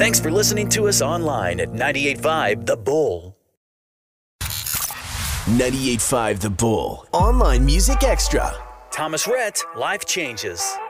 Thanks for listening to us online at 98.5 The Bull. 98.5 The Bull. Online Music Extra. Thomas Rhett, Life Changes.